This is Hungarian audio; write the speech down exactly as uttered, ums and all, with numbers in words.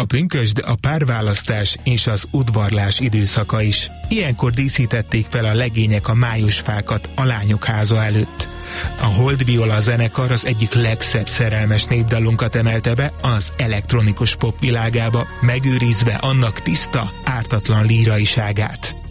a pünkösd, a párválasztás és az udvarlás időszaka is. Ilyenkor díszítették fel a legények a májusfákat a lányok háza előtt. A Hold Viola zenekar az egyik legszebb szerelmes népdalunkat emelte be az elektronikus pop világába, megőrizve annak tiszta, ártatlan líraiságát.